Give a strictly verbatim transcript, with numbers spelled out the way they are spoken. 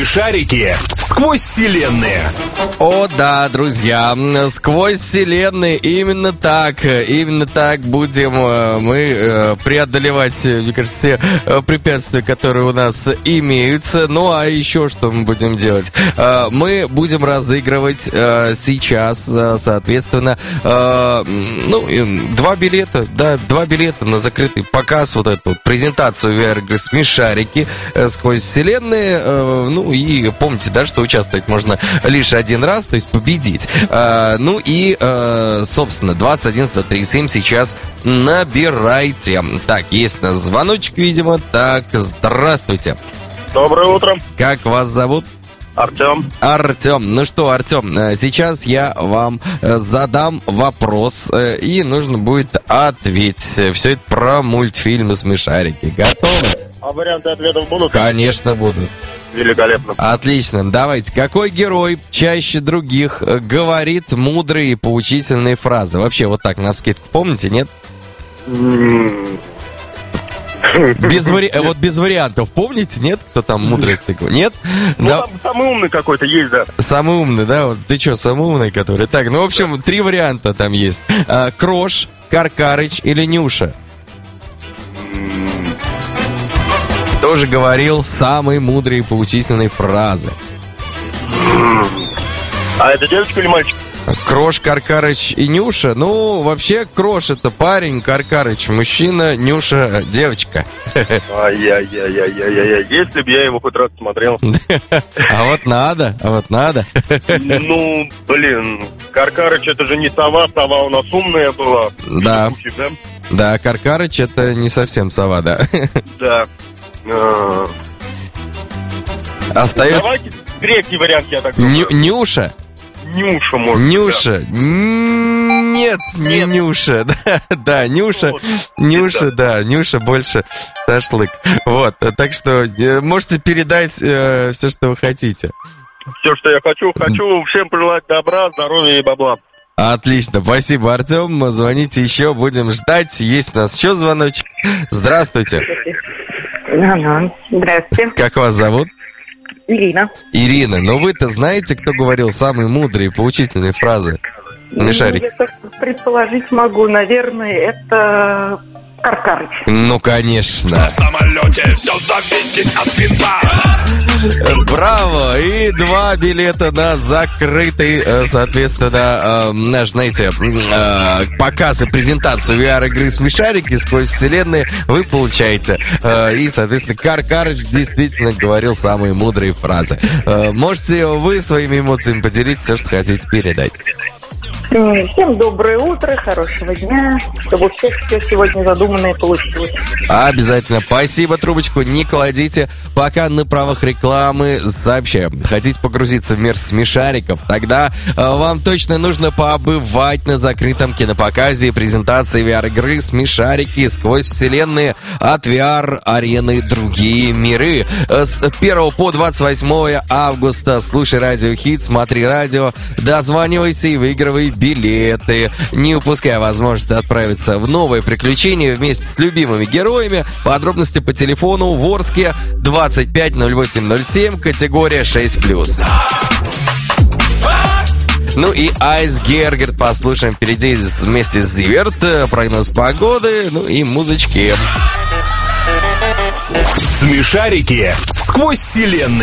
Смешарики сквозь вселенные. О да, друзья, сквозь вселенные именно так, именно так будем мы преодолевать, мне кажется, все препятствия, которые у нас имеются. Ну а еще что мы будем делать? Мы будем разыгрывать сейчас, соответственно, ну, два билета, да, два билета на закрытый показ, вот эту вот презентацию ви ар-игры «Смешарики сквозь вселенные». Ну и помните, да, что участвовать можно лишь один раз, то есть победить. А, ну и, а, собственно, двадцать один сто тридцать семь сейчас набирайте. Так, есть у нас звоночек, видимо. Так, здравствуйте. Доброе утро. Как вас зовут? Артем. Артем. Ну что, Артем, сейчас я вам задам вопрос, и нужно будет ответить. Все это про мультфильмы «Смешарики». Готовы? А варианты ответов будут? Конечно, будут. Великолепно. Отлично. Давайте. Какой герой чаще других говорит мудрые и поучительные фразы? Вообще, вот так, навскидку, помните, нет? Без вари... Вот без вариантов, помните, нет? Кто там мудрость такой? Нет? Ну, да. там самый умный какой-то есть, да. Самый умный, да? Вот ты что, самый умный, который? Так, ну, в общем, три варианта там есть. А, Крош, Каркарыч или Нюша? Кто же говорил самые мудрые и поучительные фразы? А это девочка или мальчик? Крош, Каркарыч и Нюша. Ну, вообще, Крош это парень, Каркарыч мужчина, Нюша девочка. Ай-яй-яй-яй-яй-яй. Если бы я его хоть раз смотрел. А вот надо, а вот надо. Ну, блин, Каркарыч это же не сова, сова у нас умная была. Да. Да, Каркарыч это не совсем сова, да. Да. Остается... Давайте третий вариант, я так думаю. Нюша? Нюша, может. Нюша. Да. Нет, не Нет. Нюша. Да, да, Нюша. Вот. Нюша, да, Нюша больше шашлык. Вот, так что можете передать э, все, что вы хотите. Все, что я хочу. Хочу всем пожелать добра, здоровья и бабла. Отлично, спасибо, Артем. Звоните еще, будем ждать. Есть у нас еще звоночек. Здравствуйте. Здравствуйте. Как вас зовут? Ирина. Ирина, ну вы-то знаете, кто говорил самые мудрые и поучительные фразы? Смешарик. Ну, я предположить могу, наверное, это Каркарыч. Ну, конечно. В самолете все зависит от винта. Браво! И два билета на закрытый, соответственно, наш, знаете, показ и презентацию ви ар-игры «Смешарики сквозь вселенные» вы получаете. И, соответственно, Каркарыч действительно говорил самые мудрые фразы. Можете вы своими эмоциями поделиться, все, что хотите передать. Всем доброе утро, хорошего дня, чтобы у всех все сегодня задуманное получилось. Обязательно. Спасибо, трубочку не кладите. Пока на правах рекламы сообщаем. Хотите погрузиться в мир смешариков? Тогда э, вам точно нужно побывать на закрытом кинопоказе и презентации ви ар-игры «Смешарики сквозь вселенные» от ви ар-арены «Другие миры». С первого по двадцать восьмое августа слушай радио Хит, смотри радио, дозванивайся и выигрывай билеты. Не упускай возможность отправиться в новые приключения вместе с любимыми героями. Подробности по телефону в Орске двадцать пять ноль восемь ноль семь, категория шесть плюс. Ну и Айс Гергерт послушаем впереди вместе с Зиверт, прогноз погоды, ну и музычки. Смешарики сквозь вселенные.